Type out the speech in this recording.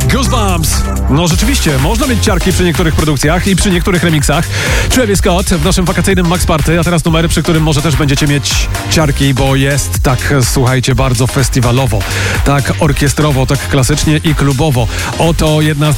Goosebumps! No rzeczywiście, można mieć ciarki przy niektórych produkcjach i przy niektórych remixach. Travis Scott w naszym wakacyjnym Max Party, a teraz numer, przy którym może też będziecie mieć ciarki, bo jest tak, słuchajcie, bardzo festiwalowo, tak orkiestrowo, tak klasycznie i klubowo. Oto jedna z